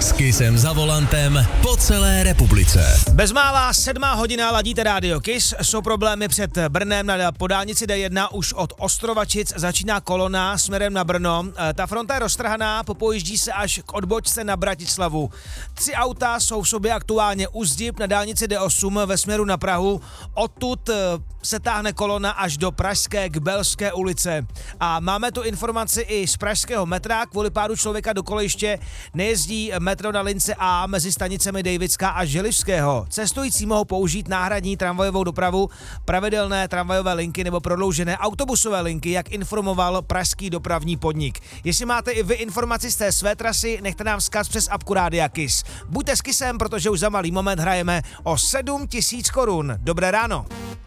S Kissem za volantem po celé republice. Bezmála 7:00 ladíte rádio Kiss. Jsou problémy před Brnem po dálnici D1. Už od Ostrovačic začíná kolona směrem na Brno. Ta fronta je roztrhaná, popojíždí se až k odbočce na Bratislavu. 3 auta jsou v sobě aktuálně u zdib na dálnici D8 ve směru na Prahu. Odtud se táhne kolona až do Pražské Kbelské ulice. A máme tu informaci i z pražského metra. Kvůli pádu člověka do kolejiště nejezdí metro na lince A mezi stanicemi Dejvická a Želivského. Cestující mohou použít náhradní tramvajovou dopravu, pravidelné tramvajové linky nebo prodloužené autobusové linky, jak informoval pražský dopravní podnik. Jestli máte i vy informaci z té své trasy, nechte nám vzkaz přes apku Rádia Kiss. Buďte s Kissem, protože už za malý moment hrajeme o 7 000 korun. Dobré ráno.